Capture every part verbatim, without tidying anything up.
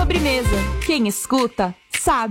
Sobremesa. Quem escuta, sabe.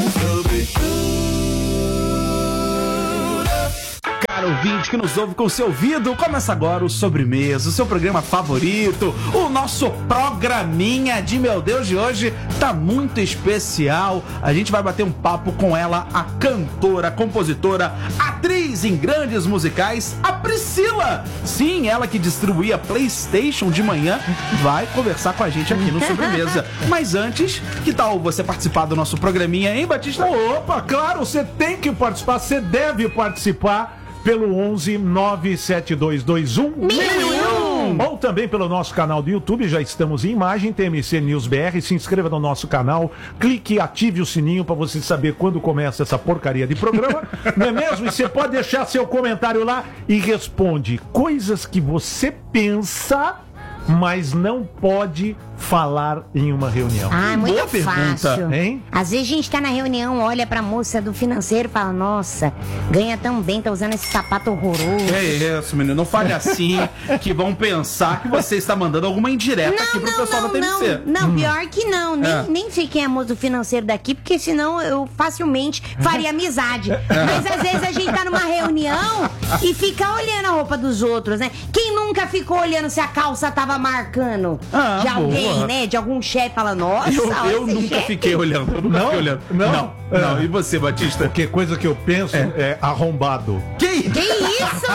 Caro ouvinte que nos ouve com o seu ouvido, começa agora o Sobremesa, o seu programa favorito, o nosso programinha de meu Deus de hoje tá muito especial. A gente vai bater um papo com ela, a cantora, compositora, atriz em grandes musicais, a Priscila. Sim, ela que distribuía PlayStation de manhã, vai conversar com a gente aqui no Sobremesa. Mas antes, que tal você participar do nosso programinha, hein, Batista? Opa, claro, você tem que participar, você deve participar pelo onze nove sete dois dois um mil e um ou também pelo nosso canal do YouTube. Já estamos em imagem, T M C News B R. Se inscreva no nosso canal, clique e ative o sininho para você saber quando começa essa porcaria de programa. Não é mesmo? E você pode deixar seu comentário lá e responde coisas que você pensa, mas não pode falar em uma reunião. Ah, é muito Boa fácil. pergunta, hein? Às vezes a gente tá na reunião, olha pra moça do financeiro e fala, nossa, ganha tão bem, tá usando esse sapato horroroso. É isso, menino. Não fale assim, que vão pensar que você está mandando alguma indireta aqui pro pessoal da T M C. Não, não, pior que não. Nem, É. nem sei quem é a moça do financeiro daqui, porque senão eu facilmente faria amizade. Mas às vezes a gente tá numa reunião e fica olhando a roupa dos outros, né? Quem nunca ficou olhando se a calça tava marcando Ah, de alguém, boa. né? De algum chefe, fala, nossa, Eu, olha eu esse nunca chefe. fiquei olhando. Eu nunca Não? fiquei olhando. Não? Não. não. E você, Batista? Porque coisa que eu penso é, é arrombado. Que Que isso?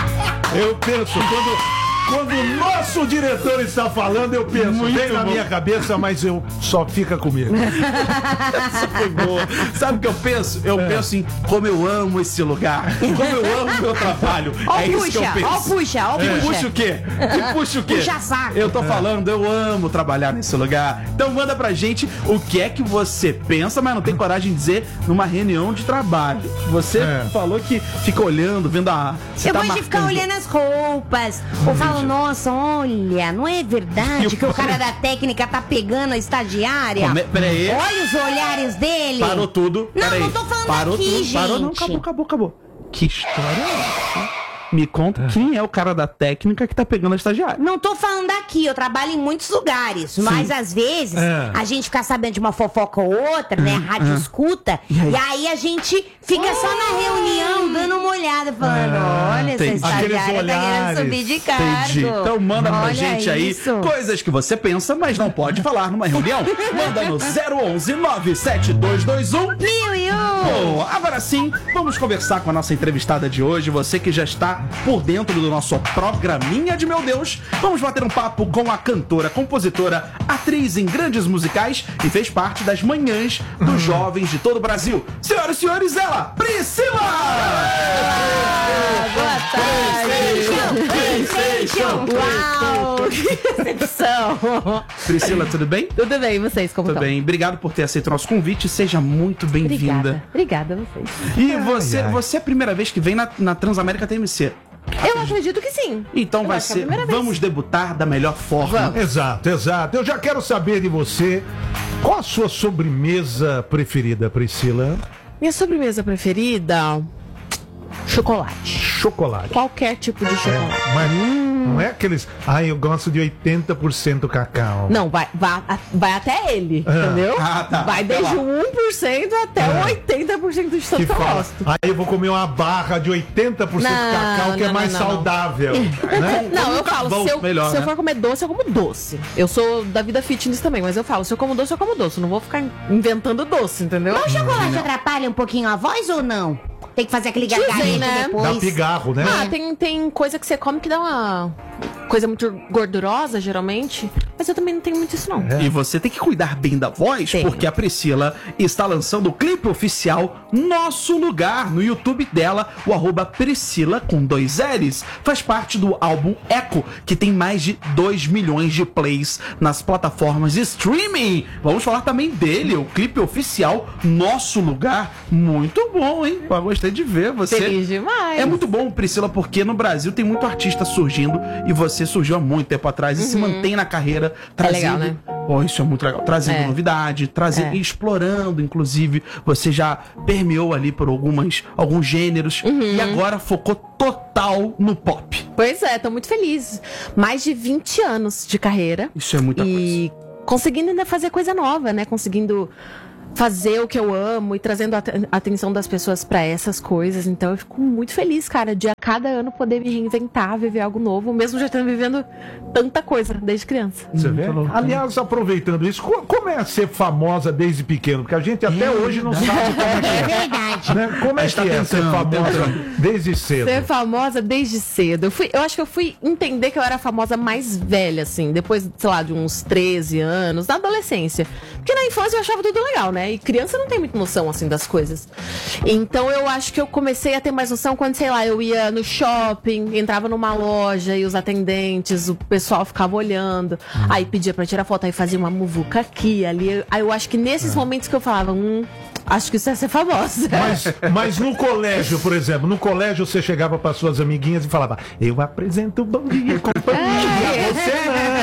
Eu penso, quando, quando o nosso diretor está falando, eu penso, Muito vem na bom. minha cabeça, mas eu só fica comigo. Essa foi boa. Sabe o que eu penso? Eu É. penso em como eu amo esse lugar, como eu amo o meu trabalho. Ó é isso que eu puxa, penso. ó puxa, ó Que puxa. puxa o quê? Que puxa o quê? Puxa saco. Eu tô falando, eu amo trabalhar nesse lugar. Então manda pra gente o que é que você pensa, mas não tem coragem de dizer numa reunião de trabalho. Você É. falou que fica olhando, vendo a... Você Eu tá gosto de ficar marcando. olhando as roupas. Ou falo, nossa, olha, não é verdade que o cara da técnica tá pegando a estagiária? Come- Peraí. Olha os olhares dele. Parou tudo. Não, Peraí. não tô falando Parou aqui, tudo. Parou, não. gente. Acabou, acabou, acabou. Que história é essa? Me conta quem é o cara da técnica que tá pegando a estagiária. Não tô falando daqui, eu trabalho em muitos lugares. Mas às vezes É. a gente fica sabendo de uma fofoca ou outra, né? Rádio escuta. E aí? E aí a gente fica só na reunião, dando uma olhada, falando: olha, essa entendi. estagiária tá Aqueles querendo olhares. subir de cargo. Entendi. Então manda pra Olha gente aí isso. coisas que você pensa, mas não pode falar numa reunião. Manda no zero onze nove sete dois dois um. Mil e um. Bom, agora sim, vamos conversar com a nossa entrevistada de hoje. Você que já está por dentro do nosso programinha de meu Deus, vamos bater um papo com a cantora, compositora, atriz em grandes musicais e fez parte das manhãs dos jovens de todo o Brasil. Senhoras e senhores, ela, Priscila! Boa tarde. PlayStation. Uau, que decepção. Priscila, tudo bem? Tudo bem, e vocês como Tudo estão? bem, obrigado por ter aceito o nosso convite. Seja muito bem-vinda. Obrigada, obrigada a vocês. E você, ai. você é a primeira vez que vem na, na Transamérica T M C. Eu acredito que sim. Então Eu vai acho que é a ser. primeira vez. Vamos debutar da melhor forma. Vamos. Exato, exato. Eu já quero saber de você, qual a sua sobremesa preferida, Priscila? Minha sobremesa preferida? Chocolate. Chocolate. Qualquer tipo de chocolate. Mas não é aqueles. Ai, eu gosto de oitenta por cento cacau. Não, vai, vai, vai até ele, Ah. entendeu? Ah, tá. Vai Até desde lá. o um por cento até Ah. o oitenta por cento de tanto Que que eu fala, gosto. aí eu vou comer uma barra de oitenta por cento Não, cacau, que é não, mais não, não, não. saudável. Né? Não, eu nunca falo, bom, se eu, melhor, se eu né? for comer doce, eu como doce. Eu sou da vida fitness também, mas eu falo, se eu como doce, eu como doce. Eu não vou ficar inventando doce, entendeu? O chocolate atrapalha um pouquinho a voz ou não? Tem que fazer aquele Dizem, gargarejo né? depois. Dá pigarro, né? Ah, tem, tem coisa que você come que dá uma coisa muito gordurosa, geralmente. Mas eu também não tenho muito isso, não. É. E você tem que cuidar bem da voz, Tem. porque a Priscila está lançando o clipe oficial Nosso Lugar no YouTube dela, o arroba Priscila com dois L's. Faz parte do álbum Echo, que tem mais de dois milhões de plays nas plataformas de streaming. Vamos falar também dele, o clipe oficial Nosso Lugar. Muito bom, hein? Eu gostei de ver você. Feliz demais. É muito bom, Priscila, porque no Brasil tem muito artista surgindo e você surgiu há muito tempo atrás e se mantém na carreira trazendo. legal, né? Oh, isso é muito legal. Trazendo É. novidade, trazendo, É. explorando, inclusive. Você já permeou ali por algumas, alguns gêneros e agora focou total no pop. Pois é, tô muito feliz. Mais de vinte anos de carreira. Isso é muita E conseguindo ainda fazer coisa nova, né? Conseguindo fazer o que eu amo e trazendo a atenção das pessoas pra essas coisas. Então eu fico muito feliz, cara, de a cada ano poder me reinventar, viver algo novo, mesmo já estando vivendo tanta coisa desde criança. Você vê? Aliás, aproveitando isso, como é ser famosa desde pequeno? Porque a gente até é hoje não sabe como é que é. É verdade. Né? Como é que tá é tentando, ser famosa tentando. desde cedo? Ser famosa desde cedo. Eu, fui, eu acho que eu fui entender que eu era famosa mais velha, assim, depois, sei lá, de uns treze anos, na adolescência. Porque na infância eu achava tudo legal, né? E criança não tem muita noção, assim, das coisas. Então eu acho que eu comecei a ter mais noção quando, sei lá, eu ia no shopping, entrava numa loja e os atendentes, o pessoal ficava olhando. Hum. Aí pedia pra tirar foto, aí fazia uma muvuca aqui, ali. Aí eu acho que nesses é. momentos que eu falava, hum, acho que isso é ser famosa. Mas, mas no colégio, por exemplo, no colégio você chegava para suas amiguinhas e falava, eu apresento o Bom Dia Companhia, é. você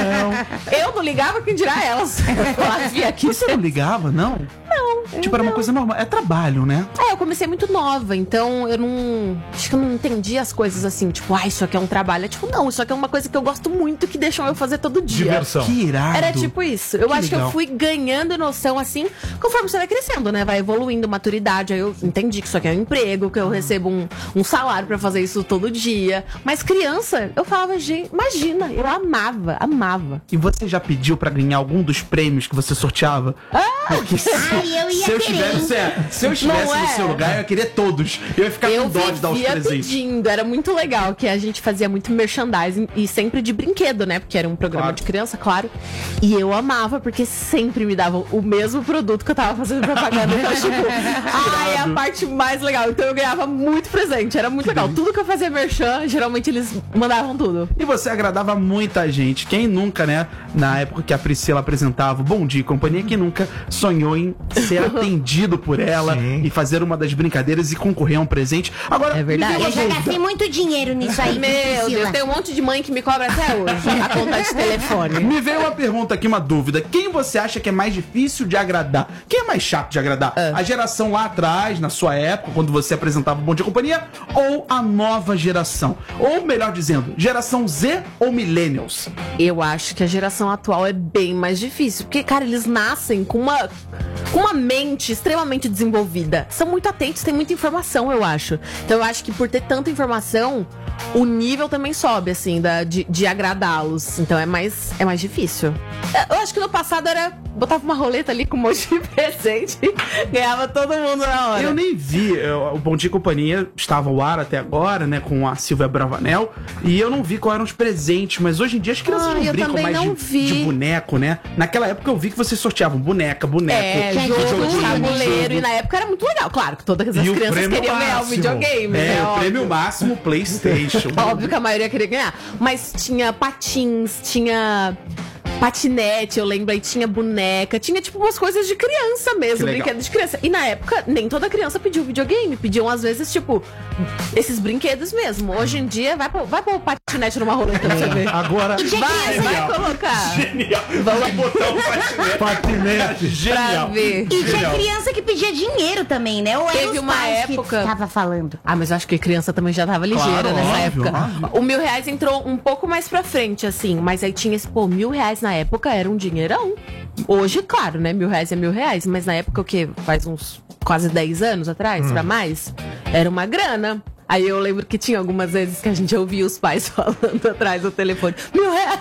não. Eu não ligava, quem dirá elas. Eu aqui. Você não ligava, não? Não. Tipo, era uma coisa normal. É trabalho, né? É, eu comecei muito nova, então eu não... Acho que eu não entendi as coisas assim, tipo, ah, isso aqui é um trabalho. É tipo, não, isso aqui é uma coisa que eu gosto muito, que deixam eu fazer todo dia. Diversão. Que irado. Era tipo isso. Eu Que acho legal. que eu fui ganhando noção, assim, conforme você vai crescendo, né? Vai evoluindo, maturidade. Aí eu entendi que isso aqui é um emprego, que eu recebo um, um salário pra fazer isso todo dia. Mas criança, eu falava, gente, imagina, eu amava, amava. E você já pediu pra ganhar algum dos prêmios que você sorteava? Ah! Porque se, Ai, eu ia se eu querer. estivesse, é, se eu estivesse Não no é? seu lugar, eu ia querer todos. Eu ia ficar Eu com dó de dar os vivia presentes. pedindo, era muito legal, que a gente fazia muito merchandising e sempre de brinquedo, né? Porque era um programa Claro. de criança, claro. E eu amava, porque sempre me davam o mesmo produto que eu tava fazendo propaganda. Então, tipo, ai, é a parte mais legal. Então eu ganhava muito presente, era muito legal. Tudo que eu fazia merchan, geralmente eles mandavam tudo. E você agradava muita gente. Quem nunca, né? Na época que a Priscila apresentava o Bom Dia e Companhia, quem nunca sonhou em ser atendido por ela Sim. e fazer uma das brincadeiras e concorrer a um presente. Agora, É verdade. me dê uma Eu já dúvida. gastei muito dinheiro nisso aí, Meu Priscila. Deus, tem um monte de mãe que me cobra até hoje a conta de telefone. Me veio uma pergunta aqui, uma dúvida. Quem você acha que é mais difícil de agradar? Quem é mais chato de agradar? Ah. A geração lá atrás, na sua época, quando você apresentava o Bom Dia e Companhia, ou a nova geração? Ou melhor dizendo, geração Z ou Millennials? Eu acho que a geração atual é bem mais difícil. Porque, cara, eles nascem com uma, com uma mente extremamente desenvolvida. São muito atentos, têm muita informação, eu acho. Então eu acho que por ter tanta informação, o nível também sobe, assim, da, de, de agradá-los. Então é mais, é mais difícil. Eu acho que no passado era... Botava uma roleta ali com um monte de presente e ganhava todo mundo na hora. Eu nem vi, eu- o Bom Dia e Companhia estava ao ar até agora, né, com a Silvia Bravanel, e eu não vi quais eram os presentes, mas hoje em dia as crianças Ah, não eu brincam também mais não de, vi. de boneco, né? Naquela época eu vi que vocês sorteavam boneca, boneco, É, Tinha jogo, joguinho, tabuleiro, jogo. e na época era muito legal. Claro que todas as E o crianças prêmio queriam ganhar o máximo. videogame, É, né? o Óbvio. prêmio máximo PlayStation. Óbvio que a maioria queria ganhar. Mas tinha patins, tinha patinete, eu lembro, aí tinha boneca, tinha tipo umas coisas de criança Que mesmo, legal. brinquedos de criança. E na época, nem toda criança pediu videogame, pediam às vezes, tipo, esses brinquedos mesmo. Hoje em dia, vai pôr, vai pôr o patinete numa roleta pra você ver. Agora, E tinha Vai, criança, vai colocar. Genial. Vamos botar um patinete. patinete. pra Genial. ver. E tinha Genial. criança que pedia dinheiro também, né? Ou era Teve os uma pais época- que tava falando. Ah, mas eu acho que criança também já tava ligeira Claro, nessa óbvio, época. óbvio. O mil reais entrou um pouco mais pra frente, assim. Mas aí tinha esse, pô, mil reais na época era um dinheirão. Hoje, claro, né? Mil reais é mil reais. Mas na época, o quê? Faz uns quase dez anos atrás, pra mais? Era uma grana. Aí eu lembro que tinha algumas vezes que a gente ouvia os pais falando atrás do telefone. Mil reais!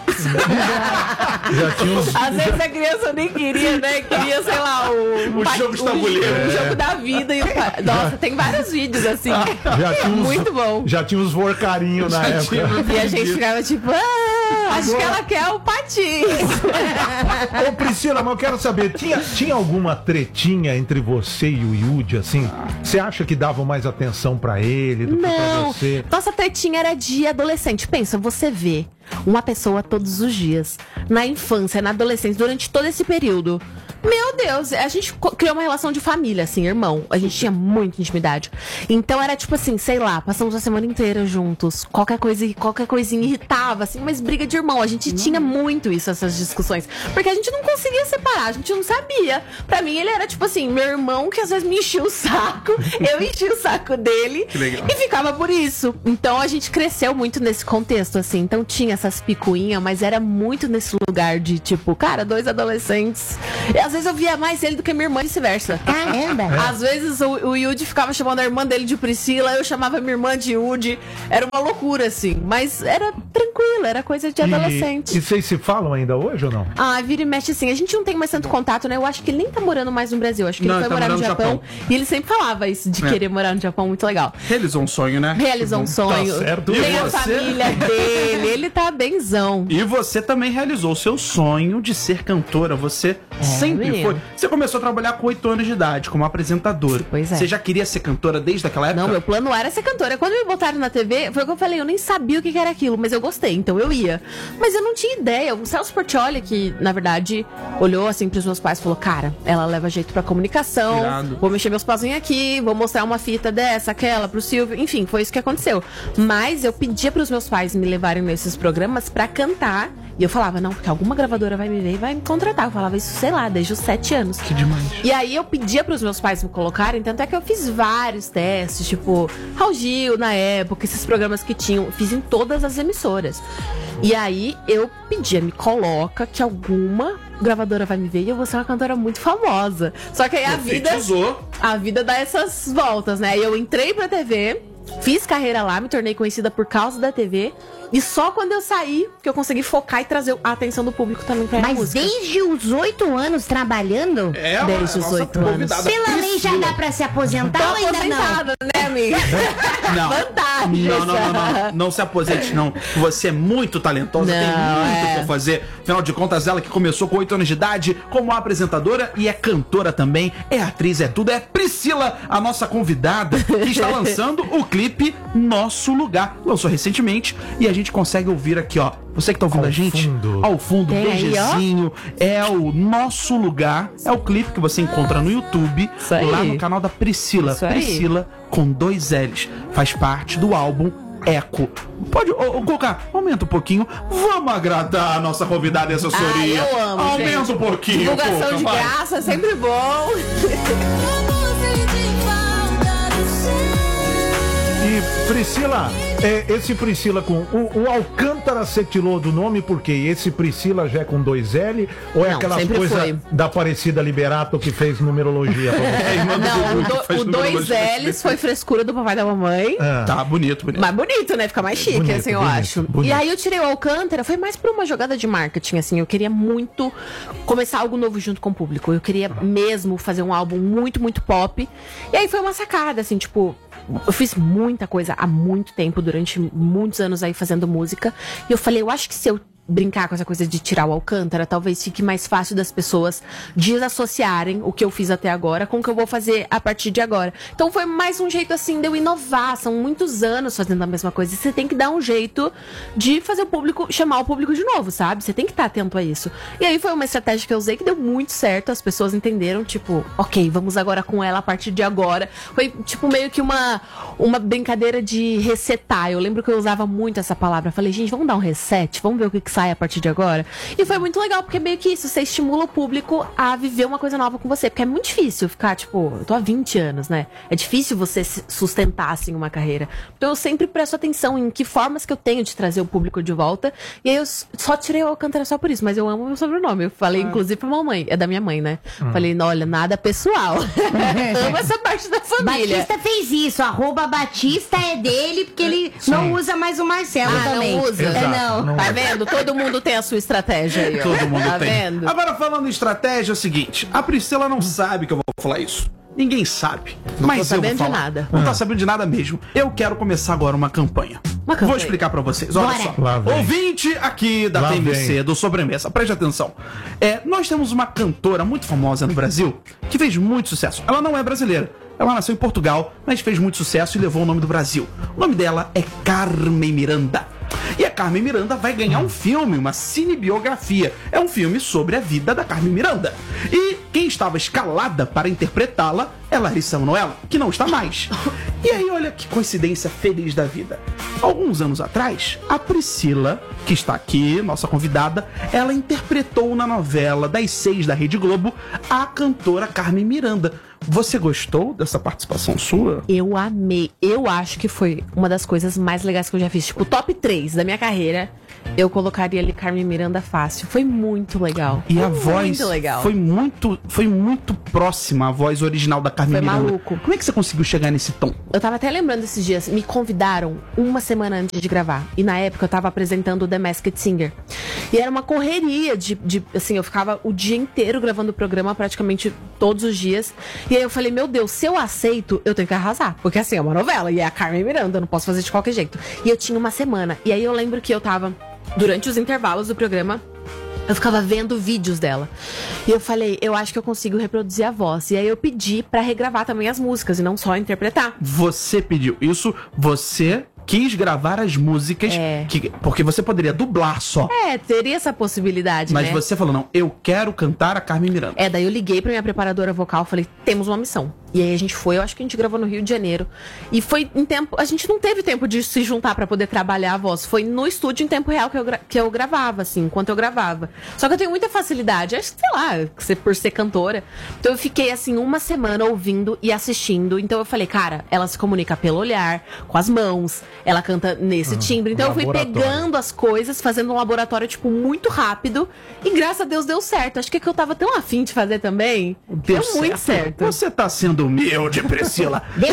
já tinha uns... Às vezes a criança nem queria, né? Queria, sei lá, o... O jogo de tabuleiro. O jogo da vida. E o pai... Nossa, tem vários vídeos assim. Já tinha uns, Muito bom. Já tinha uns vorcarinhos na época. E a gente ficava tipo, ah, acho que ela quer o patins. Ô Priscila, mas eu quero saber, tinha, tinha alguma tretinha entre você e o Yudi, assim? Você acha que davam mais atenção pra ele do que pra Não, você? nossa tretinha era de adolescente. Pensa, você vê uma pessoa todos os dias, na infância, na adolescência, durante todo esse período, Meu Deus, a gente co- criou uma relação de família, assim, irmão. A gente tinha muita intimidade. Então era tipo assim, sei lá, passamos a semana inteira juntos. Qualquer coisa, qualquer coisinha irritava, assim, mas briga de irmão. A gente tinha muito isso, essas discussões. Porque a gente não conseguia separar, a gente não sabia. Pra mim, ele era tipo assim, meu irmão que às vezes me enchia o saco, eu enchia o saco dele. Que legal. E ficava por isso. Então a gente cresceu muito nesse contexto, assim. Então tinha essas picuinhas, mas era muito nesse lugar de tipo, cara, dois adolescentes. E às vezes eu via mais ele do que minha irmã e vice-versa. Caramba. Às vezes o, o Yudi ficava chamando a irmã dele de Priscila, eu chamava minha irmã de Yudi. Era uma loucura, assim. Mas era tranquilo, era coisa de adolescente. E, e vocês se falam ainda hoje ou não? Ah, vira e mexe assim. A gente não tem mais tanto contato, né? Eu acho que ele nem tá morando mais no Brasil. Acho que Não, ele foi ele tá morar no morando no Japão, Japão. E ele sempre falava isso de É. querer morar no Japão. Muito legal. Realizou um sonho, né? Realizou um sonho. certo. Tem E a você? família dele. Ele tá benzão. E você também realizou o seu sonho de ser cantora. Você sempre menino. foi. Você começou a trabalhar com oito anos de idade, como apresentadora. Pois é. Você já queria ser cantora desde aquela época? Não, meu plano era ser cantora. Quando me botaram na T V, foi o que eu falei, eu nem sabia o que que era aquilo, mas eu gostei, então eu ia. Mas eu não tinha ideia. O Celso Portiolli, que na verdade olhou assim pros meus pais e falou: cara, ela leva jeito pra comunicação, Irado. vou mexer meus pauzinhos aqui, vou mostrar uma fita dessa, aquela, pro Silvio. Enfim, foi isso que aconteceu. Mas eu pedia pros meus pais me levarem nesses programas pra cantar. E eu falava, não, porque alguma gravadora vai me ver e vai me contratar. Eu falava isso, sei lá, desde os sete anos. Que demais. E aí eu pedia pros meus pais me colocarem, tanto é que eu fiz vários testes, tipo, Raul Gil, na época, esses programas que tinham, fiz em todas as emissoras. E aí eu pedia, me coloca que alguma gravadora vai me ver e eu vou ser uma cantora muito famosa. Só que aí a vida, Profetizou. a vida dá essas voltas, né? E eu entrei pra T V, fiz carreira lá, me tornei conhecida por causa da T V. E só quando eu saí que eu consegui focar e trazer a atenção do público também pra minha Mas música. desde os oito anos trabalhando? É, Desde os nossa oito anos. convidada Pela lei já Priscila. dá pra se aposentar Tô ou ainda não? aposentada, né, amiga? Não. Vantagem. Não, não, não, não. Não se aposente, não. Você é muito talentosa, tem Não, muito é. por fazer. Afinal de contas, ela que começou com oito anos de idade como apresentadora e é cantora também, é atriz, é tudo. É Priscila, a nossa convidada, que está lançando o clipe Nosso Lugar. Lançou recentemente e a gente consegue ouvir aqui, ó. Você que tá ouvindo Ao a gente, fundo. ao fundo, Tem aí, ó. BGzinho, é o Nosso Lugar. É o clipe que você encontra no YouTube, Isso aí. lá no canal da Priscila. Isso aí. Priscila com dois L's. Faz parte do álbum Eco. Pode, ô, ô, Coca, aumenta um pouquinho. Vamos agradar a nossa convidada e assessoria. Ah, eu amo, Aumenta gente. um pouquinho, Divulgação Coca, de vai. graça é sempre bom. E Priscila, é, esse Priscila com. O, o Alcântara você tirou do nome porque esse Priscila já é com dois L? Ou é Não, aquelas sempre coisas foi. da Aparecida Liberato que fez numerologia pra você? É, irmã do Não, Gugu, o, que do- faz o numerologia. dois L's foi frescura do papai e da mamãe. Ah. Tá, bonito, bonito. Mais bonito, né? Fica mais chique, Bonito, assim, eu bonito, acho. bonito. E aí eu tirei o Alcântara, foi mais por uma jogada de marketing, assim. Eu queria muito começar algo novo junto com o público. Eu queria mesmo fazer um álbum muito, muito pop. E aí foi uma sacada, assim, tipo... Eu fiz muita coisa há muito tempo, durante muitos anos aí fazendo música. E eu falei, eu acho que se eu brincar com essa coisa de tirar o Alcântara, talvez fique mais fácil das pessoas desassociarem o que eu fiz até agora com o que eu vou fazer a partir de agora. Então foi mais um jeito assim de eu inovar. São muitos anos fazendo a mesma coisa. E você tem que dar um jeito de fazer o público, chamar o público de novo, sabe? Você tem que estar atento a isso. E aí foi uma estratégia que eu usei que deu muito certo. As pessoas entenderam, tipo, ok, vamos agora com ela a partir de agora. Foi tipo meio que uma, uma brincadeira de resetar. Eu lembro que eu usava muito essa palavra. Eu falei, gente, vamos dar um reset? Vamos ver o que, que sai a partir de agora? E foi muito legal, porque meio que isso, você estimula o público a viver uma coisa nova com você. Porque é muito difícil ficar, tipo, eu tô há vinte anos, né? É difícil você se sustentar, assim, uma carreira. Então eu sempre presto atenção em que formas que eu tenho de trazer o público de volta. E aí eu s- só tirei o Alcântara só por isso, mas eu amo o meu sobrenome. Eu falei, inclusive, pra mamãe. É da minha mãe, né? Falei, não, olha, nada pessoal. Amo essa parte da família. Batista fez isso, arroba Batista é dele, porque ele não usa mais o Marcelo Ah, também. não usa? É, Exato, não. não- Tá vendo? Todo mundo tem a sua estratégia aí, ó. Todo mundo tá tem. vendo? Agora, falando em estratégia, é o seguinte: a Priscila não sabe que eu vou falar isso. Ninguém sabe. Mas eu sabendo vou de falar. nada. Não tá sabendo de nada mesmo. Eu quero começar agora uma campanha. Uma campanha. Vou explicar pra vocês. Olha Bora. só. Lá vem. Ouvinte aqui da Lá T M C, vem. do Sobremesa, preste atenção. É, nós temos uma cantora muito famosa no Brasil que fez muito sucesso. Ela não é brasileira. Ela nasceu em Portugal, mas fez muito sucesso e levou o nome do Brasil. O nome dela é Carmen Miranda. E a Carmen Miranda vai ganhar um filme, uma cinebiografia. É um filme sobre a vida da Carmen Miranda. E quem estava escalada para interpretá-la é Larissa Manoela, que não está mais. E aí, olha que coincidência feliz da vida. Alguns anos atrás, a Priscila, que está aqui, nossa convidada, ela interpretou na novela das seis da Rede Globo a cantora Carmen Miranda. Você gostou dessa participação sua? Eu amei. Eu acho que foi uma das coisas mais legais que eu já fiz. Tipo, top três da minha carreira, eu colocaria ali Carmen Miranda fácil. Foi muito legal. E foi a voz muito legal. foi muito, foi muito próxima à voz original da Carmen Foi Miranda. maluco. Como é que você conseguiu chegar nesse tom? Eu tava até lembrando esses dias, me convidaram uma semana antes de gravar. E na época eu tava apresentando o The Masked Singer. E era uma correria de, de assim, eu ficava o dia inteiro gravando o programa, praticamente todos os dias. E aí eu falei, meu Deus, se eu aceito, eu tenho que arrasar. Porque assim, é uma novela e é a Carmen Miranda, eu não posso fazer de qualquer jeito. E eu tinha uma semana. E aí eu lembro que eu tava, durante os intervalos do programa, eu ficava vendo vídeos dela. E eu falei, eu acho que eu consigo reproduzir a voz. E aí eu pedi pra regravar também as músicas e não só interpretar. Você pediu isso, você quis gravar as músicas, É. que, porque você poderia dublar só. É, teria essa possibilidade, Mas né? você falou, não, eu quero cantar a Carmen Miranda. É, daí eu liguei pra minha preparadora vocal, falei, temos uma missão. E aí a gente foi, eu acho que a gente gravou no Rio de Janeiro. E foi em tempo, a gente não teve tempo de se juntar pra poder trabalhar a voz. Foi no estúdio em tempo real que eu, gra- que eu gravava, assim, enquanto eu gravava. Só que eu tenho muita facilidade, acho que, sei lá, ser- por ser cantora. Então eu fiquei, assim, uma semana ouvindo e assistindo. Então eu falei, cara, ela se comunica pelo olhar, com as mãos, ela canta nesse timbre. Então eu fui laboratório. pegando as coisas, fazendo um laboratório, tipo, muito rápido. E graças a Deus deu certo. Acho que é que eu tava tão afim de fazer também. Deu, muito certo. Você tá sendo humilde, Priscila. Deu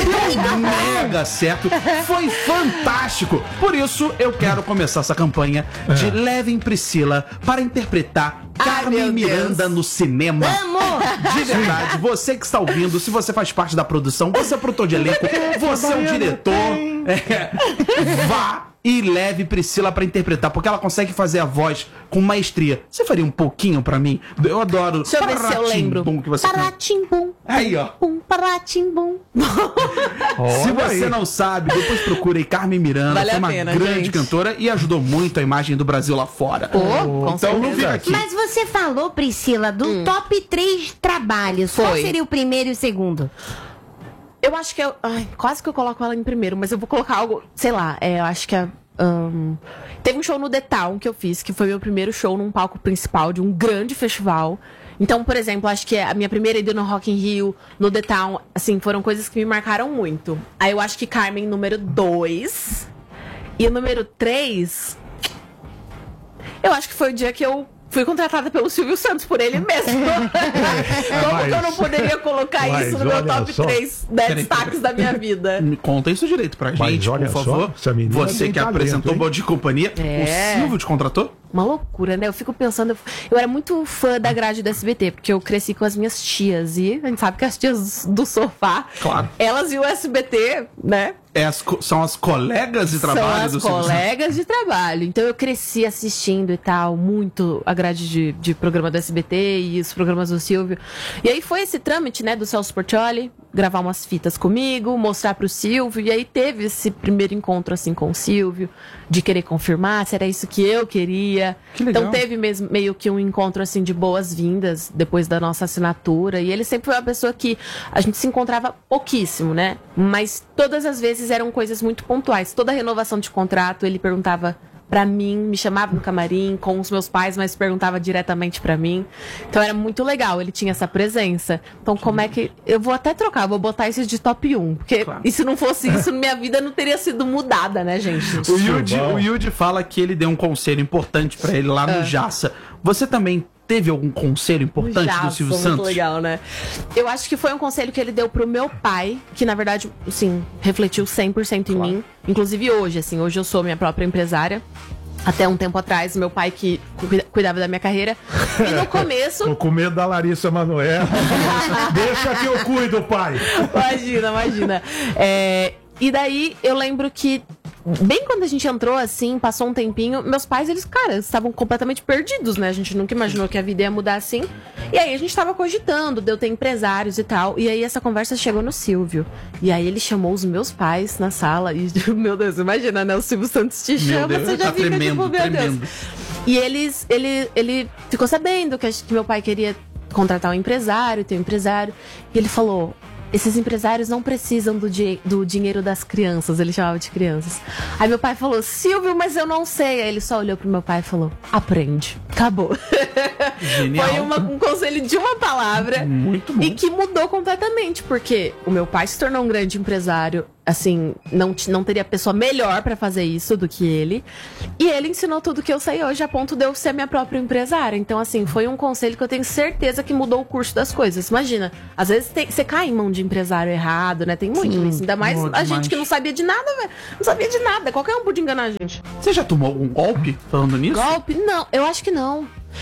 Mega certo. Foi fantástico. Por isso, eu quero começar essa campanha de Levem Priscila para interpretar Ai, Carmen meu Miranda Deus. no cinema. Vamos! De verdade, você que está ouvindo, se você faz parte da produção, você é produtor de elenco, você é o diretor, é, vá e leve Priscila pra interpretar, porque ela consegue fazer a voz com maestria. Você faria um pouquinho pra mim? Eu adoro. Deixa eu ver se eu lembro. Paratimbum que você canta. Paratimbum. Aí, ó. Pum, paratimbum. Se Olha você aí. não sabe, depois procure aí Carmen Miranda, Vale foi a uma pena, grande gente. cantora e ajudou muito a imagem do Brasil lá fora. Pô, com então não certeza. fica aqui. Mas você falou, Priscila, do top três trabalhos. Qual Foi. seria o primeiro e o segundo? Eu acho que eu. Ai, quase que eu coloco ela em primeiro, mas eu vou colocar algo. Sei lá, é, eu acho que é. ahn, teve um show no The Town que eu fiz, que foi meu primeiro show num palco principal de um grande festival. Então, por exemplo, acho que a minha primeira ida no Rock in Rio, no The Town, assim, foram coisas que me marcaram muito. Aí eu acho que Carmen, número dois. E o número três. Eu acho que foi o dia que eu fui contratada pelo Silvio Santos, por ele mesmo. Como que eu não poderia colocar mas isso no meu olha top só. três né, Peraí, destaques da minha vida? Me conta isso direito pra Mas gente, olha por só, favor. essa menina Você tem que talento, apresentou o hein? Bom de Companhia, É. o Silvio te contratou? Uma loucura, né? Eu fico pensando... Eu, eu era muito fã da grade do S B T, porque eu cresci com as minhas tias. E a gente sabe que as tias do sofá... Claro. Elas e o S B T, né? É as co- são as colegas de trabalho São as do Silvio Santos. colegas de trabalho. Então eu cresci assistindo e tal, muito a grade de, de programa do S B T e os programas do Silvio. E aí foi esse trâmite, né, do Celso Portiolli, gravar umas fitas comigo, mostrar pro Silvio. E aí teve esse primeiro encontro, assim, com o Silvio, de querer confirmar se era isso que eu queria. Que legal. Então teve mesmo, meio que um encontro, assim, de boas-vindas depois da nossa assinatura. E ele sempre foi uma pessoa que a gente se encontrava pouquíssimo, né? Mas todas as vezes eram coisas muito pontuais. Toda renovação de contrato, ele perguntava pra mim, me chamava no camarim com os meus pais, mas perguntava diretamente pra mim. Então era muito legal, ele tinha essa presença. Então como é que... Eu vou até trocar, vou botar esse de top um. Porque Claro. e se não fosse isso, minha vida não teria sido mudada, né, gente? O Yudi, bom. o Yudi fala que ele deu um conselho importante pra ele lá no Jaça. Você também teve algum conselho importante Já, do Silvio sou muito Santos? legal, né? Eu acho que foi um conselho que ele deu pro meu pai, que na verdade, sim, refletiu cem por cento em mim. Inclusive hoje, assim, hoje eu sou minha própria empresária. Até um tempo atrás, meu pai que cuida- cuidava da minha carreira. E no começo... Tô com medo da Larissa Manoela. Deixa que eu cuido, pai. Imagina, imagina. É, e daí eu lembro que bem quando a gente entrou, assim, passou um tempinho, meus pais, eles, cara, estavam completamente perdidos, né? A gente nunca imaginou que a vida ia mudar assim. E aí a gente tava cogitando de eu ter empresários e tal. E aí essa conversa chegou no Silvio. E aí ele chamou os meus pais na sala. E, meu Deus, imagina, né? O Silvio Santos te chama, Deus, você já tá fica tremendo, tipo, meu tremendo. Deus. E eles, ele, ele ficou sabendo que, a- que meu pai queria contratar um empresário, ter um empresário. E ele falou... Esses empresários não precisam do, di- do dinheiro das crianças, ele chamava de crianças. Aí meu pai falou, Silvio, mas eu não sei. Aí ele só olhou pro meu pai e falou, aprende. Acabou. Genial. Foi uma- um conselho de uma palavra. Muito bom. E que mudou completamente, porque o meu pai se tornou um grande empresário. Assim, não, t- não teria pessoa melhor pra fazer isso do que ele. E ele ensinou tudo que eu sei hoje, a ponto de eu ser minha própria empresária. Então, assim, foi um conselho que eu tenho certeza que mudou o curso das coisas. Imagina, às vezes tem- você cai em mão de empresário errado, né? Tem muito isso. Ainda mais muito a gente demais. que não sabia de nada, velho. Não sabia de nada. Qualquer um podia enganar a gente. Você já tomou algum golpe falando nisso? Golpe? Não, eu acho que não.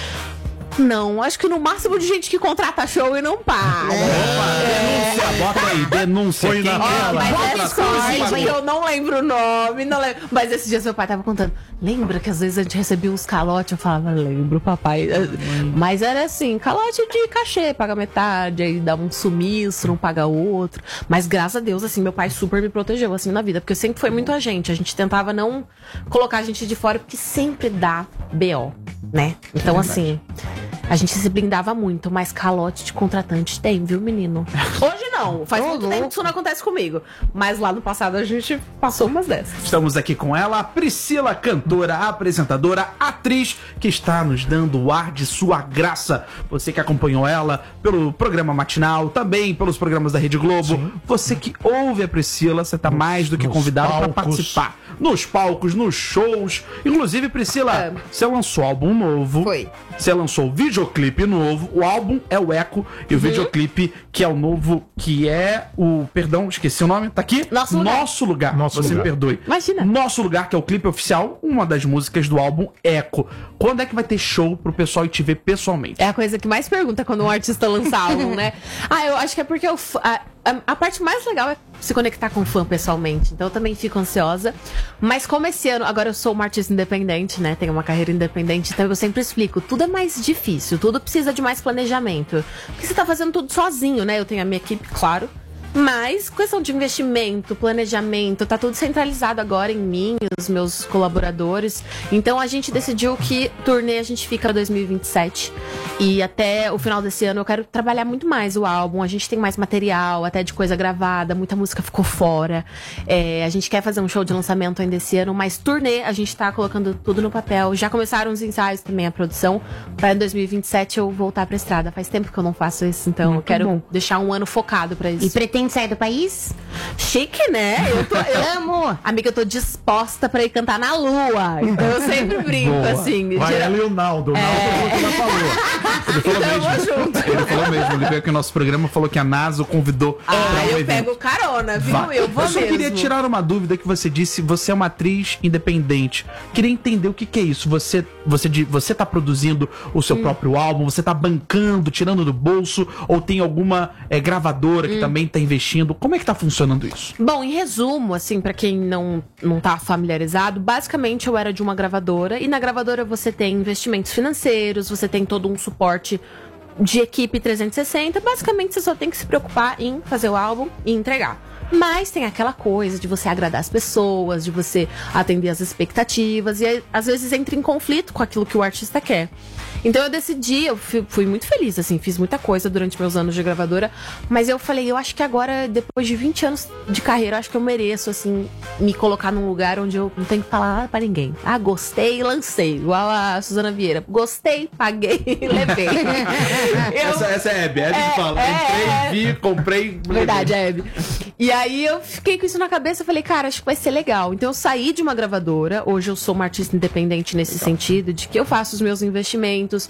Não, acho que no máximo de gente que contrata show e não paga. Denúncia, bota aí, denúncia. Foi na Quem Ó, tela. mas é contratou esse sorte bagulho? que eu não lembro o nome, não lembro. Mas esses dias meu pai tava contando. Lembra que às vezes a gente recebia uns calotes? Eu falava, lembro, papai. Mas era assim, calote de cachê, paga metade, aí dá um sumiço, não paga outro. Mas graças a Deus, assim, meu pai super me protegeu, assim, na vida. Porque sempre foi muito a gente. A gente tentava não colocar a gente de fora, porque sempre dá B O, né? Então, assim... A gente se blindava muito, mas calote de contratante tem, viu, menino? Hoje não, faz Ô, muito louco. tempo que isso não acontece comigo. Mas lá no passado a gente passou umas dessas. Estamos aqui com ela, a Priscila, cantora, apresentadora, atriz, que está nos dando o ar de sua graça. Você que acompanhou ela pelo programa matinal, também pelos programas da Rede Globo. Você que ouve a Priscila, você está mais do que nos convidado para palcos. participar. Nos palcos, nos shows. Inclusive, Priscila, É. você lançou álbum novo. Foi. Você lançou videoclipe novo. O álbum é o Eco e o videoclipe que é o novo, que é o... Perdão, esqueci o nome. Tá aqui? Nosso Lugar. Nosso Lugar. Nosso Você Lugar. me perdoe. Imagina. Nosso Lugar, que é o clipe oficial, uma das músicas do álbum Eco. Quando é que vai ter show pro pessoal ir te ver pessoalmente? É a coisa que mais pergunta quando um artista lança álbum, né? Ah, eu acho que é porque eu, a, a, a parte mais legal é se conectar com o fã pessoalmente. Então eu também fico ansiosa. Mas como esse ano, agora eu sou uma artista independente, né? Tenho uma carreira independente, então eu sempre explico. Tudo é mais difícil, tudo precisa de mais planejamento. Porque você tá fazendo tudo sozinho, né? Eu tenho a minha equipe, claro. Mas questão de investimento, planejamento, tá tudo centralizado agora em mim, os meus colaboradores. Então a gente decidiu que turnê a gente fica dois mil e vinte e sete. E até o final desse ano eu quero trabalhar muito mais o álbum. A gente tem mais material, até de coisa gravada, muita música ficou fora. É, a gente quer fazer um show de lançamento ainda esse ano, mas turnê a gente tá colocando tudo no papel. Já começaram os ensaios também, a produção. Pra dois mil e vinte e sete eu voltar pra estrada. Faz tempo que eu não faço isso, então eu quero bom. deixar um ano focado pra isso. E pretende sair do país? Chique, né? Eu tô, eu, Amo! amiga, eu tô disposta pra ir cantar na lua. Então eu sempre brinco, Boa. assim. Vai gera- ela e o Naldo. O Naldo já falou. Ele falou Então eu vou mesmo. junto. Ele falou mesmo. Ele veio aqui no nosso programa, falou que a NASA o convidou Ah, pra um eu evento. pego carona, viu? Vá. Eu vou Eu só mesmo. queria tirar uma dúvida que você disse, você é uma atriz independente. Queria entender o que, que é isso. Você, você, de- você tá produzindo o Hum. seu próprio álbum, você tá bancando, tirando do bolso, ou tem alguma é, gravadora Hum. que também tá investindo? Como é que tá funcionando isso? Bom, em resumo, assim, pra quem não, não tá familiarizado, basicamente eu era de uma gravadora e na gravadora você tem investimentos financeiros, você tem todo um suporte de equipe trezentos e sessenta. Basicamente você só tem que se preocupar em fazer o álbum e entregar. Mas tem aquela coisa de você agradar as pessoas, de você atender as expectativas e aí, às vezes entra em conflito com aquilo que o artista quer. Então eu decidi, eu fui, fui muito feliz, assim, fiz muita coisa durante meus anos de gravadora, mas eu falei, eu acho que agora, depois de vinte anos de carreira, eu acho que eu mereço, assim, me colocar num lugar onde eu não tenho que falar nada pra ninguém. Ah, gostei, lancei, igual a Suzana Vieira. Gostei, paguei, levei. Eu- Essa, essa é a Hebe. A Hebe É, que fala. é, Entrei, é. vi, comprei. Verdade, é, Hebe. E aí eu fiquei com isso na cabeça e falei, cara, acho que vai ser legal. Então eu saí de uma gravadora, hoje eu sou uma artista independente nesse sentido, de que eu faço os meus investimentos,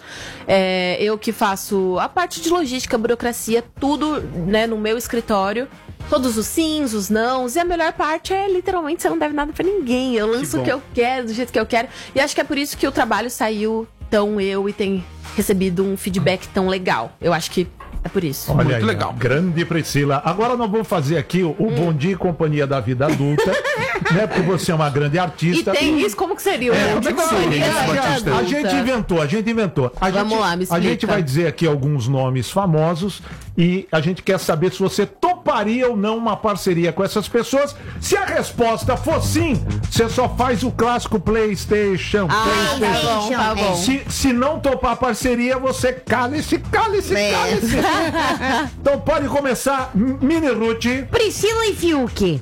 é, eu que faço a parte de logística, burocracia, tudo, né, no meu escritório. Todos os sims, os nãos. E a melhor parte é, literalmente, você não deve nada pra ninguém. Eu lanço bom. o que eu quero, do jeito que eu quero. E acho que é por isso que o trabalho saiu tão eu e tem recebido um feedback tão legal. Eu acho que É por isso. Olha Muito aí, legal. Grande Priscila. Agora nós vamos fazer aqui o, o Bom Dia e Companhia da Vida Adulta, né? Porque você é uma grande E artista. tem isso, como que seria? É, né? como é que Companhia seria da isso, vida Batista? A adulta. gente inventou, a gente inventou. A Vamos gente, lá, me A explica. gente vai dizer aqui alguns nomes famosos e a gente quer saber se você toparia ou não uma parceria com essas pessoas. Se a resposta for sim, você só faz o clássico PlayStation. Ah, PlayStation. tá bom, tá bom. Se, se não topar a parceria, você cale-se, cale-se, É. cale-se. Então pode começar, Mini Ruth. Priscila e Fiuk.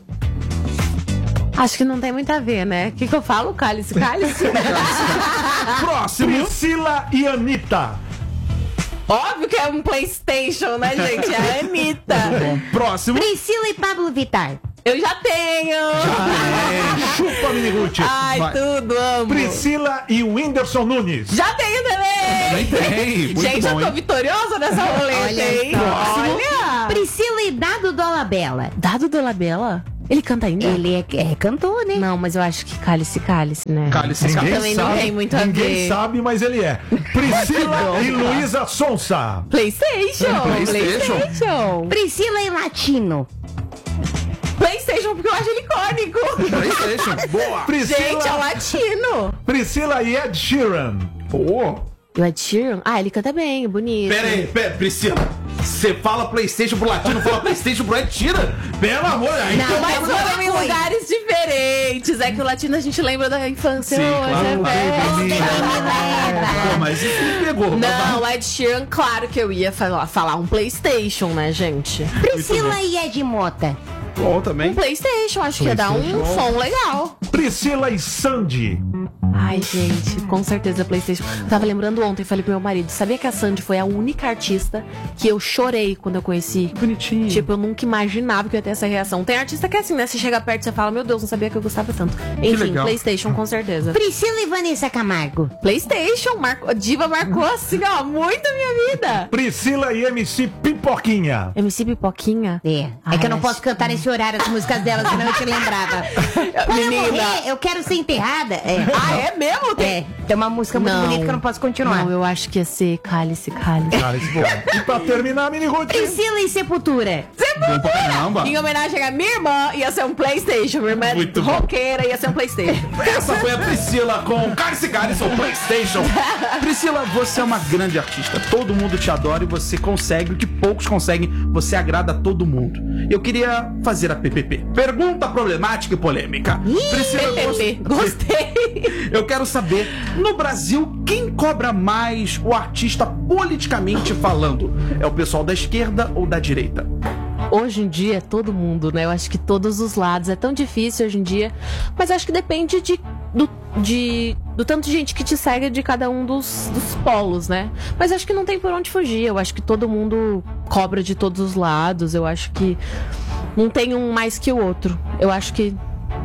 Acho que não tem muito a ver, né? O que, que eu falo? Cálice, cálice. Próximo. Priscila e Anitta. Óbvio que é um PlayStation, né, gente? É a Anitta. Bom, próximo. Priscila e Pablo Vittar. Eu já tenho. Chupa, Mini Ruth. Ai, Vai. tudo, amo. Priscila e Whindersson Nunes. Já tenho também. Também tem. Muito Gente, bom, eu tô hein? vitoriosa nessa roleta, Olha hein? só. Olha. Priscila e Dado Dolabella. Dado Dolabella? Ele canta ainda? Ele é, é cantor, né? Não, mas eu acho que cálice, cálice, né? Cálice, Ninguém também não sabe, tem muito a ninguém ver. sabe, mas ele é. Priscila e Luísa Sonsa. PlayStation. PlayStation. PlayStation. Priscila e Latino. PlayStation, porque eu acho ele icônico. PlayStation. Boa. Priscila, Gente, é latino. Priscila e Ed Sheeran. Pô. E o Ed Sheeran? Ah, ele canta bem, bonito. Pera aí, pera, Priscila. Você fala PlayStation pro latino, fala PlayStation pro Ed Sheeran? Pelo amor, aí Não, tem Mas uma- foram em lugares diferentes. É que o latino a gente lembra da infância Sim, hoje, claro. é velho. Pô, mas isso me pegou. Não, o Ed Sheeran, claro que eu ia falar, falar um PlayStation, né, gente? Priscila e Ed Mota. Bom também. Um PlayStation, acho que ia dar um som legal. Priscila e Sandy. Ai, gente, com certeza PlayStation. Eu tava lembrando ontem, falei pro meu marido, sabia que a Sandy foi a única artista que eu chorei quando eu conheci? Bonitinho. Tipo, eu nunca imaginava que eu ia ter essa reação. Tem artista que é assim, né? Você chega perto e você fala, meu Deus, não sabia que eu gostava tanto. Enfim, legal. PlayStation, com certeza. Priscila e Vanessa Camargo. PlayStation, marco, a Diva marcou assim, ó, muito a minha vida. Priscila e M C Pipoquinha. M C Pipoquinha? É. Ai, é que eu não acho- posso cantar nesse horário as músicas dela, senão eu te lembrava. Quando eu Menina. morrer, eu quero ser enterrada. É. Ah, é mesmo? Tem... É, tem uma música muito bonita que eu não posso continuar. Não, eu acho que ia ser Cálice, Cálice. Cara, isso é bom. E pra terminar, Mini Ruth. Priscila e Sepultura. Bom pra caramba. Em homenagem à minha irmã, ia ser um PlayStation. Minha irmã é Muito bom. roqueira, ia ser um PlayStation. Essa foi a Priscila com Cálice Cálice, ou PlayStation. Priscila, você é uma grande artista. Todo mundo te adora e você consegue o que poucos conseguem. Você agrada a todo mundo. Eu queria fazer a P P P. Pergunta problemática e polêmica. Priscila, P P P, gostei. eu quero saber, no Brasil, quem cobra mais o artista politicamente falando? É o pessoal da esquerda ou da direita? Hoje em dia, todo mundo, né? Eu acho que todos os lados. É tão difícil hoje em dia. Mas eu acho que depende de, do, de, do tanto de gente que te segue de cada um dos, dos polos, né? Mas eu acho que não tem por onde fugir. Eu acho que todo mundo cobra de todos os lados. Eu acho que não tem um mais que o outro. Eu acho que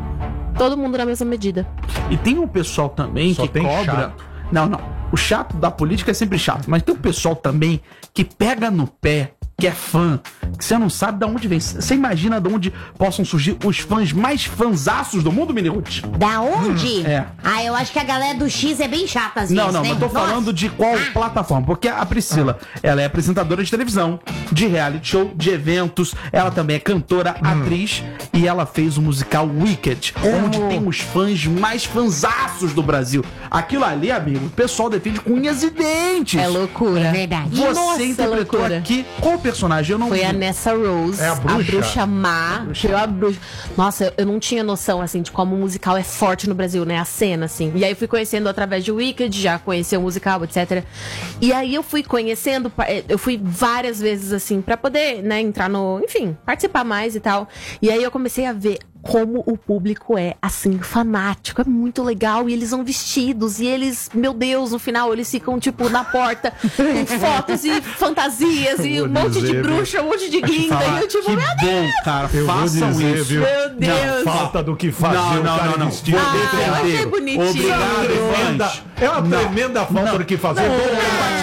todo mundo na mesma medida. E tem um pessoal também Só que tem cobra. chato. Não, não. O chato da política é sempre chato. Mas tem um pessoal também que pega no pé, que é fã, que você não sabe de onde vem. Você imagina de onde possam surgir os fãs mais fanzaços do mundo, Mini Ruth? Da onde? é. Ah, eu acho que a galera do X é bem chata às Não, vezes, não, né? mas tô Nossa. falando de qual plataforma. Porque a Priscila, ela é apresentadora de televisão, de reality show, de eventos. Ela também é cantora, atriz. E ela fez o musical Wicked, onde tem os fãs mais fanzaços do Brasil. Aquilo ali, amigo, o pessoal defende com unhas e dentes. É loucura. É verdade. Você Nossa, interpretou loucura. aqui qual personagem? Eu não Foi vi. a Nessa Rose, É a bruxa. má. Foi a bruxa. Nossa, eu- eu não tinha noção, assim, de como o musical é forte no Brasil, né? A cena, assim. E aí eu fui conhecendo através de Wicked, já conheci o musical, etcétera. E aí eu fui conhecendo, pa- eu fui várias vezes, assim, pra poder, né, entrar no... Enfim, participar mais e tal. E aí eu comecei a ver como o público é, assim, fanático. É muito legal. E eles vão vestidos. E eles, meu Deus, no final eles ficam, tipo, na porta com fotos e fantasias. E Eu um vou monte de dizer, bruxa, um monte de guinda. Falar, E eu, tipo, que meu bom, cara. Eu vou Façam dizer, isso. viu? Meu Deus. Falta do que fazer Não, o não, cara não, não. vestido. Vou Ah, eu achei defender. bonitinho. Obrigado, Tremenda- fãs. é uma Não. tremenda falta Não. do que fazer. Não, Vou- o Batista é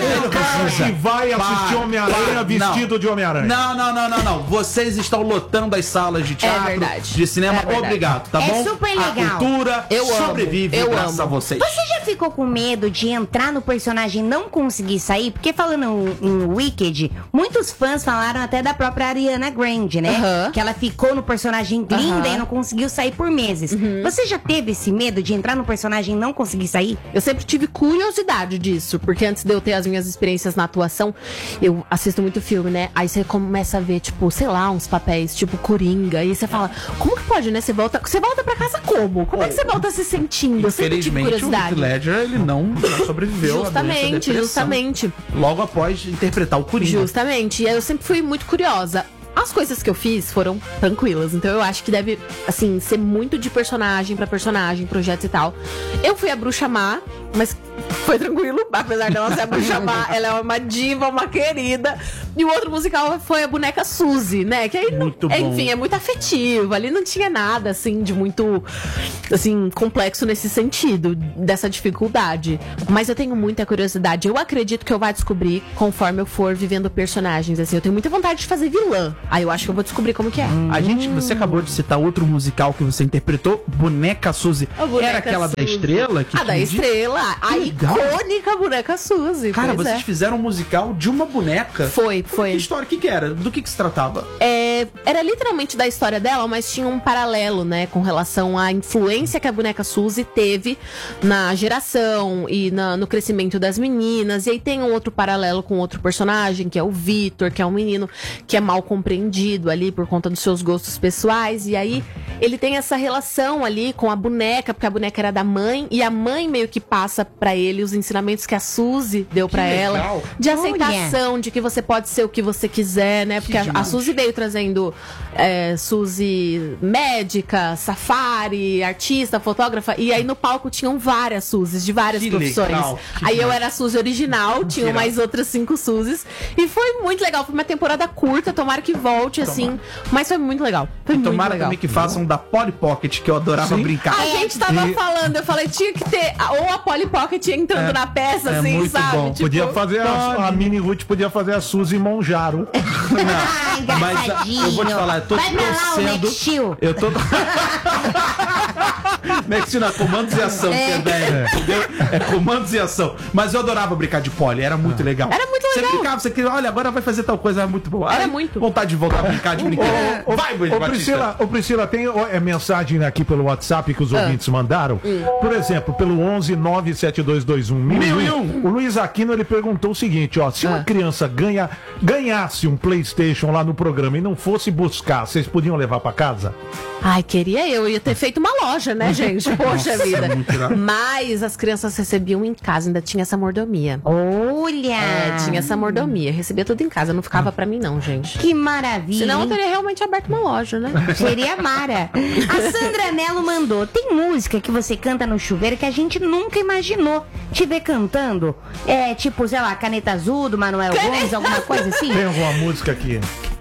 o cara que vai assistir Homem-Aranha vestido de Homem-Aranha. Não, não, não, não, não. Vocês estão lotando as salas de teatro, verdade. de cinema. É verdade. Obrigado, tá É bom? super A legal. cultura Eu amo. sobrevive Eu graças amo. a vocês. Você já ficou com medo de entrar no personagem e não conseguir sair? Porque falando em Wicked, muitos fãs falaram até da própria Ariana Grande, né? Aham. Que ela ficou no personagem linda Aham. e não conseguiu sair por meses. Você já teve esse medo de entrar no personagem e não conseguir sair? Eu sempre tive curiosidade disso, porque antes de eu ter as minhas experiências na atuação, eu assisto muito filme, né? Aí você começa a ver, tipo, sei lá, uns papéis, tipo Coringa, e você fala, como que pode, né? Você volta, você volta pra casa como? Como é que você volta se sentindo? Eu sempre tive Infelizmente, o Heath curiosidade. Ledger, ele não, não sobreviveu à doença, à Justamente, depressão, justamente. logo após interpretar o Coringa. Justamente. E aí eu sempre fui muito curiosa. As coisas que eu fiz foram tranquilas, então eu acho que deve, assim, ser muito de personagem pra personagem, projetos e tal. Eu fui a Bruxa Má, mas foi tranquilo, apesar dela ser a Bruxa Má, ela é uma diva, uma querida. E o outro musical foi a boneca Suzy, né? Que aí, não- Muito bom. enfim, é muito afetivo. Ali não tinha nada, assim, de muito, assim, complexo nesse sentido, dessa dificuldade. Mas eu tenho muita curiosidade. Eu acredito que eu vou descobrir conforme eu for vivendo personagens, assim. Eu tenho muita vontade de fazer vilã. Aí eu acho que eu vou descobrir como que é. A gente, você acabou de citar outro musical que você interpretou, Boneca Suzy. A Boneca Era aquela da Suzy. Estrela? Que A da tinha- Estrela, a legal. icônica boneca Suzy. Cara, pois vocês é. fizeram um musical de uma boneca. Foi, Que foi. história? O que, que era? Do que, que se tratava? É, era literalmente da história dela, mas tinha um paralelo, né, com relação à influência que a boneca Suzy teve na geração e na- no crescimento das meninas. E aí tem um outro paralelo com outro personagem, que é o Victor, que é um menino que é mal compreendido ali por conta dos seus gostos pessoais. E aí ele tem essa relação ali com a boneca, porque a boneca era da mãe, e a mãe meio que passa pra ele os ensinamentos que a Suzy deu pra legal. ela, de Olha. aceitação, de que você pode ser o que você quiser, né? Porque a, a demais. Suzy veio trazendo é, Suzy médica, safari, artista, fotógrafa, e aí no palco tinham várias Suzys de várias Que profissões. legal, que Aí eu demais. era a Suzy original, tinham irado. mais outras cinco Suzys, e foi muito legal. Foi uma temporada curta, tomara que volte, assim, mas foi muito legal. Foi muito Tomara legal. também que façam da Polly Pocket, que eu adorava Sim. brincar. A gente tava E- falando, eu falei, tinha que ter a- ou a Polly Pocket entrando É, na peça, é assim, muito sabe? bom. Tipo, Podia fazer a, a Mini Ruth podia fazer a Suzy Monjaro. Ai, Mas ah, engraçadinho. eu vou te falar, eu tô Vai pra lá, o torcendo. Max Steel. Eu tô. Mexina, comandos e ação, que é ideia, entendeu? É comandos e ação. Mas eu adorava brincar de Polly, era muito legal. Era muito Você legal. brincava, você queria, olha, agora vai fazer tal coisa, era muito bom. Era Ai, muito. Vontade de voltar a brincar de brincadeira. Ô, Vai, Luiz ô, Batista. Priscila, ô, Priscila, tem ó, é, mensagem aqui pelo WhatsApp que os Ah. ouvintes mandaram. Hum. Por exemplo, pelo onze nove sete dois dois um mil e um. O Luiz Aquino ele perguntou o seguinte, ó, se uma Ah. criança ganha, ganhasse um PlayStation lá no programa e não fosse buscar, vocês podiam levar pra casa? Ai, queria eu. Ia ter feito uma loja, né, gente? Poxa vida. muito irado. Mas as crianças recebiam em casa, ainda tinha essa mordomia. Olha! É, tinha essa mordomia. Recebia tudo em casa, não ficava pra mim, não, gente. Que maravilha. Senão eu hein? teria realmente aberto uma loja, né? Seria Mara. A Sandra Mello mandou. Tem música que você canta no chuveiro que a gente nunca imaginou te ver cantando? É tipo, sei lá, Caneta Azul do Manuel Gomes, alguma coisa assim? Tem alguma música aqui?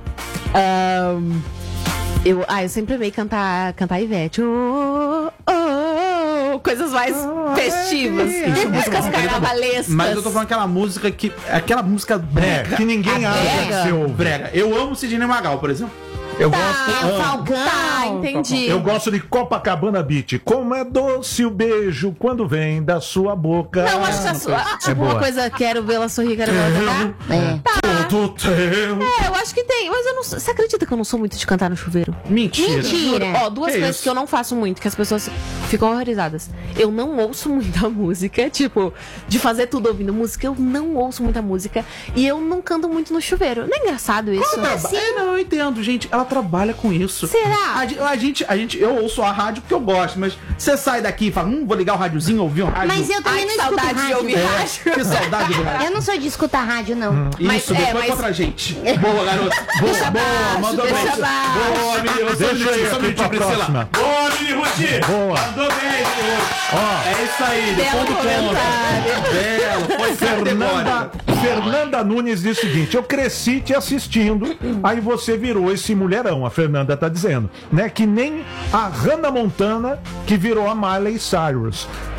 Ahn, eu, ah, eu sempre amei cantar, cantar Ivete. Oh, oh, oh, coisas mais festivas. Isso, Músicas carnavalescas. Mas eu tô falando aquela música que. Aquela música É, brega. que ninguém A acha brega. que você ouve. Brega. Eu amo Sidney Magal, por exemplo. Eu Tá, gosto. É o Falcão. Tá, entendi. Eu gosto de Copacabana Beach. Como é doce o beijo quando vem da sua boca. Não, acho que a sua, tipo É boa. uma coisa, quero vê-la sorrir, quero vê-la jogar. É. Todo tempo. É, eu acho que tem, mas eu não sou- você acredita que eu não sou muito de cantar no chuveiro? Mentira. Mentira. Ó, duas Que coisas isso? que eu não faço muito, que as pessoas ficam horrorizadas. Eu não ouço muita música, tipo, de fazer tudo ouvindo música, eu não ouço muita música e eu não canto muito no chuveiro. Não é engraçado isso? Traba- É, não, eu entendo, gente. Ela trabalha com isso. Será? A, ge- a gente, a gente, eu ouço a rádio porque eu gosto, mas você sai daqui e fala, hum, vou ligar o rádiozinho, ouvir um rádio. Mas eu também Ai, não que escuto saudade de rádio. ouvir É, rádio. que saudade do rádio. Eu não sou de escutar rádio, não. Mas- Isso, é, depois mas- contra a gente. Boa, garoto. Boa, Deixa boa, abaixo, mandou deixa bem. abaixo. Boa, menino. Só um Deixa minutinho, aí só um aqui minutinho, pra Priscila. próxima. Boa, Mini Ruth. Boa. Mandou bem, Mini Ruth. Ó. É isso aí, Belo ponto comentário. contra. Belo, foi Fernanda, Fernanda Nunes diz o seguinte: eu cresci te assistindo, aí você virou esse mulherão, a Fernanda tá dizendo, né? Que nem a Hannah Montana, que virou a Miley Cyrus.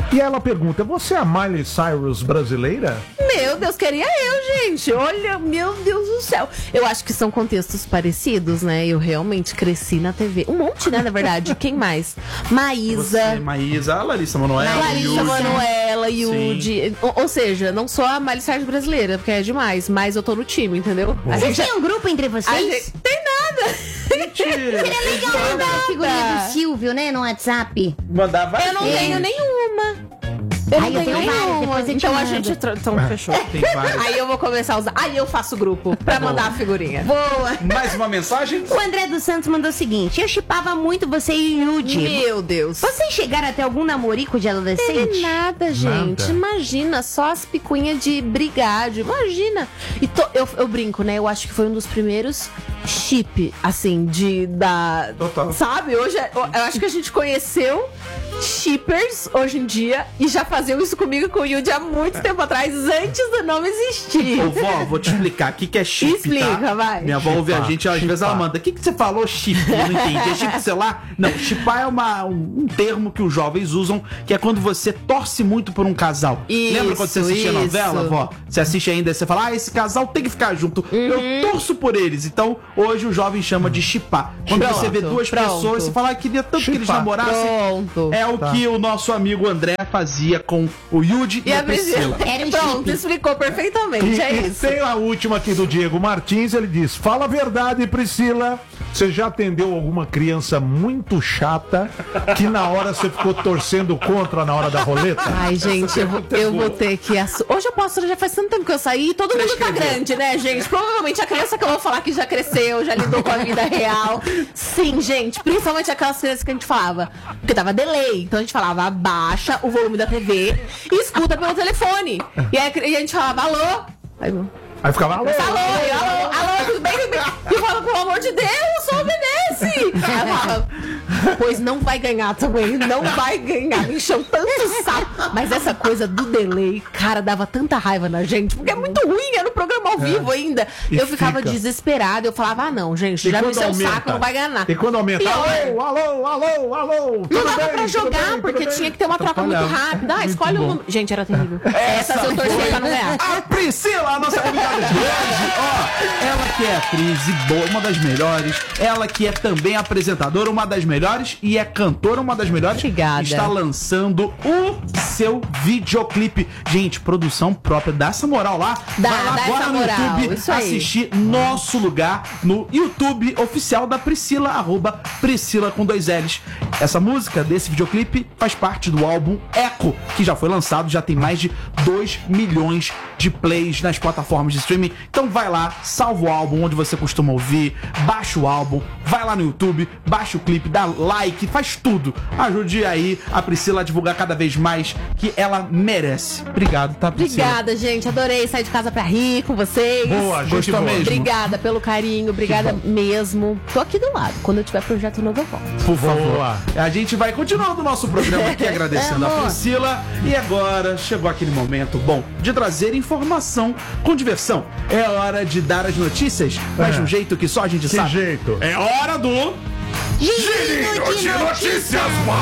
E ela pergunta, você é a Miley Cyrus brasileira? Meu Deus, queria eu, gente. Olha, meu Deus do céu. Eu acho que são contextos parecidos, né? Eu realmente cresci na T V. Um monte, né, na verdade. Quem mais? Maísa. Você, Maísa, a Larissa Manoela. Larissa Yudi. Manoela, Yudi. Ou, ou seja, não sou a Miley Cyrus brasileira, porque é demais, mas eu tô no time, entendeu? A Vocês gente têm um grupo entre a vocês? gente- Tem nada. Seria legal mandar a figurinha do Silvio, né, no WhatsApp. Mandava. Eu não É. tenho nenhuma. Eu Ai, não eu tenho tenho várias, nenhuma. depois eu te Então a mando. gente... tra- Então fechou. Tem várias. Aí eu vou começar a usar. Aí eu faço grupo pra mandar a figurinha. Boa. Mais uma mensagem? O André dos Santos mandou o seguinte: eu chipava muito você e o Yudi. Meu Deus. Vocês chegaram até algum namorico de Teve adolescente? nada, gente. Nada. Imagina, só as picuinhas de brigádio. Imagina. E to- eu, eu brinco, né? Eu acho que foi um dos primeiros chip, assim, de da. Total. Sabe? Hoje é- eu, eu acho que a gente conheceu shippers hoje em dia e já faziam isso comigo e com o Yudi há muito tempo atrás, antes do nome existir. Ô, vó, vou te explicar. O que, que é chip, Explica, tá? vai. Minha avó ouve a Chipar, gente, às vezes ela chipar. manda. O que, que você falou chip? Eu não entendi. É chip celular? Não, chipar é uma, um, um termo que os jovens usam, que é quando você torce muito por um casal. Isso, Lembra quando você assistia a isso. novela, vó? Você assiste ainda e você fala, ah, esse casal tem que ficar junto. Eu torço por eles. Então, hoje o jovem chama de chipar. Quando Pronto, você vê duas pronto. pessoas, você fala, ah, queria tanto que eles Chipar. namorassem. Pronto. É o Tá. que o nosso amigo André fazia com o Yudi e, E a a Priscila. Priscila. Era o Pronto, chip. explicou perfeitamente. E, é e isso. tem a última aqui do Diego Martins, ele diz, fala a verdade, Priscila, você já atendeu alguma criança muito chata que na hora você ficou torcendo contra na hora da roleta? Ai, gente, eu vou, eu vou ter que. assu- Hoje eu posso, já faz tanto tempo que eu saí, todo mundo tá grande, né, gente? Provavelmente a criança que eu vou falar que já cresceu, já lidou com a vida real. Sim, gente, principalmente aquelas crianças que a gente falava, porque tava delay. Então a gente falava, abaixa o volume da T V e escuta pelo telefone. E aí a gente falava, alô? Aí, eu, Aí ficava, alô, alô, alô, alô, tudo bem, tudo bem? E eu falava, pelo amor de Deus, sou o Benesse! Aí eu falava, pois não vai ganhar também, não vai ganhar. Me encheu tanto saco. Mas essa coisa do delay, cara, dava tanta raiva na gente, porque é muito ruim, era no programa ao vivo ainda. E Eu ficava fica. desesperada, eu falava, ah não, gente, E já me quando encheu o aumenta? saco, não vai ganhar nada. E quando aumenta, Pior. alô, alô, alô, alô, tudo Não dava bem, pra tudo jogar, bem, porque tudo bem? tinha que ter uma troca muito Atrapalhava. rápida. Ah, escolhe o bom. número. Gente, era terrível. Essa eu torcia pra não ganhar. A Priscila, a nossa convidada de hoje, ó, ela que é atriz e boa, uma das melhores, ela que é também apresentadora, uma das melhores, e é cantora, uma das melhores, Obrigada. está lançando o seu videoclipe. Gente, produção própria, dá essa moral lá. Dá, Vai lá dá agora essa no moral, YouTube isso aí. assistir Nosso Lugar no YouTube oficial da Priscila, arroba Priscila com dois L's. Essa música desse videoclipe faz parte do álbum Echo, que já foi lançado, já tem mais de dois milhões de plays nas plataformas de streaming. Então vai lá, salva o álbum onde você costuma ouvir, baixa o álbum, vai lá no YouTube, baixa o clipe, dá like, faz tudo. Ajude aí a Priscila a divulgar cada vez mais, que ela merece. Obrigado, tá, Priscila? Obrigada, gente. Adorei sair de casa pra rir com vocês. Boa, gente Gostou boa. mesmo? Obrigada pelo carinho, obrigada mesmo. Tô aqui do lado. Quando eu tiver projeto novo, eu volto. Por favor. Boa. A gente vai continuando o nosso programa aqui agradecendo a Amor. Priscila. E agora chegou aquele momento bom de trazer informação com diversão. É hora de dar as notícias, mas É. de um jeito que só a gente Que sabe. jeito? É hora do Giro de notícias.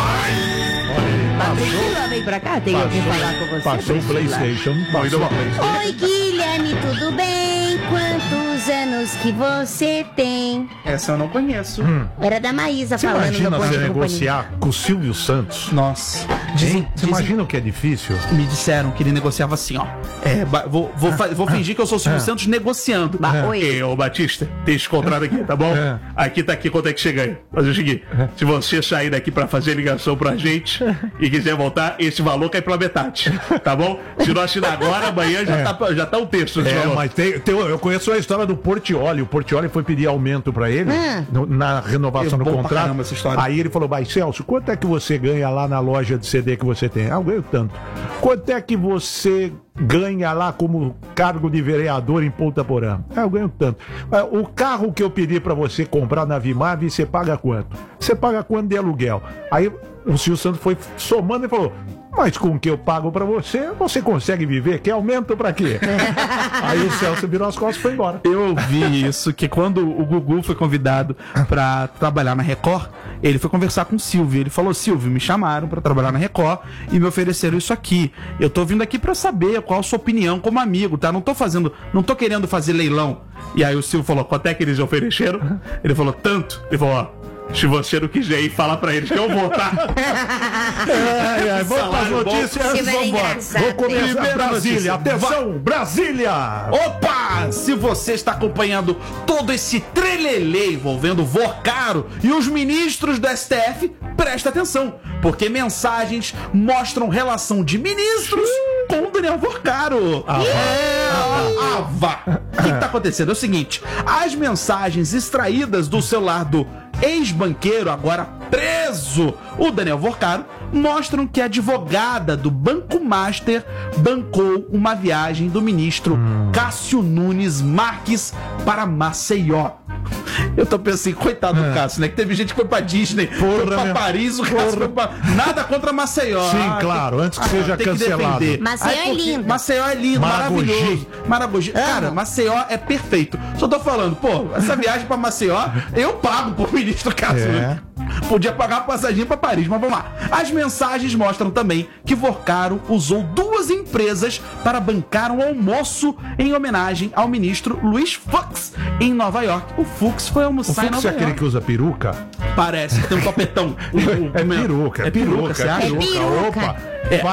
Priscila, vem pra cá, tem alguém falar com você. Passou o Priscila? PlayStation. Passou o PlayStation. Oi, Guilherme, tudo bem? Quantos anos que você tem? Essa eu não conheço. Era da Maísa Você falando imagina no Bom você Dia e Companhia. negociar com o Silvio Santos? Nossa. Hein? Dizem, Você dizem- imagina o que é difícil? me disseram que ele negociava assim, ó. É, ba- vou, vou, fa- vou fingir que eu sou o Silvio Santos negociando. Ba- Oi. Ei, ô Batista, tem esse contrato aqui, tá bom? É. Aqui tá aqui quanto é que chega aí. Fazer o seguinte, se você sair daqui pra fazer ligação pra gente e quiser voltar, esse valor cai pela metade, tá bom? Se não assinar agora, amanhã já, É. tá, já tá um terço desse É, valor. mas tem, tem- eu conheço a história do Portioli. O Portioli foi pedir aumento pra ele Hum. no- na renovação É do bom pra contrato. caramba essa história. Aí ele falou: Vai, Celso, quanto é que você ganha lá na loja de C D que você tem? Ah, eu ganho tanto. Quanto é que você ganha lá como cargo de vereador em Ponta Porã? Ah, eu ganho tanto. Ah, o carro que eu pedi pra você comprar na Vimave, você paga quanto? Você paga quanto de aluguel? Aí o Silvio Santos foi somando e falou: mas com o que eu pago pra você, você consegue viver, quer aumento pra quê? Aí o Celso virou as costas e foi embora. Eu ouvi isso, que quando o Gugu foi convidado pra trabalhar na Record, ele foi conversar com o Silvio. Ele falou: Silvio, me chamaram pra trabalhar na Record e me ofereceram isso aqui. Eu tô vindo aqui pra saber qual a sua opinião como amigo, tá? Não tô fazendo, não tô querendo fazer leilão. E aí o Silvio falou: quanto é que eles ofereceram? Ele falou: tanto. Ele falou: ó, se você não quiser ir, fala pra eles que eu vou, tá? Ai, ai, vamos para as Salário bom. notícias. Silvio é Vamos embora. engraçado, Vou começar Primeira Brasília. notícia. Atenção, Brasília! Opa! Se você está acompanhando todo esse trelelê envolvendo Vorcaro e os ministros do S T F, presta atenção, porque mensagens mostram relação de ministros com o Daniel Vorcaro. Ah, é, ah, vá. O que está acontecendo? É o seguinte, as mensagens extraídas do celular do ex-banqueiro, agora preso, o Daniel Vorcaro, mostram que a advogada do Banco Master bancou uma viagem do ministro Cássio Nunes Marques para Maceió. Eu tô pensando, coitado do Cássio, né? Que teve gente que foi pra Disney, foi pra meu. Paris, o Cássio foi pra... Nada contra Maceió. Sim, Ah, claro, antes que seja tem que cancelado. defender. Maceió é porque lindo. Maceió é lindo, Maragogi. maravilhoso. Maragogi. Cara, Maceió é perfeito. Só tô falando, pô, essa viagem pra Maceió, eu pago pro ministro Cássio. É. Podia pagar a passaginha pra Paris, mas vamos lá. As mensagens mostram também que Vorcaro usou duas empresas para bancar um almoço em homenagem ao ministro Luiz Fux em Nova York. O Fux foi O almoçar em Fux Nova é aquele York. que usa peruca? Parece, tem um topetão. O- o- É peruca, É peruca, você é acha? peruca. peruca. Opa! É.